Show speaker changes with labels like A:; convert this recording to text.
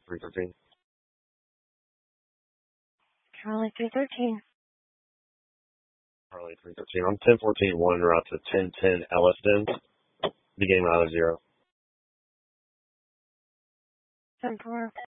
A: 313.
B: Charlie 313.
A: Charlie 313. I'm 1014 1 route to 1010 Elliston. Beginning out of 0.
B: 10-4.